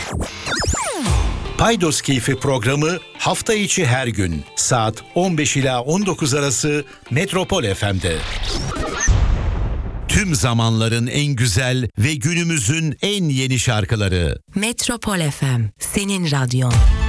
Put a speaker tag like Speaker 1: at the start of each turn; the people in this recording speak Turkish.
Speaker 1: Paydos Keyfi programı hafta içi her gün saat 15 ila 19 arası Metropol FM'de. Tüm zamanların en güzel ve günümüzün en yeni şarkıları.
Speaker 2: Metropol FM, senin radyon.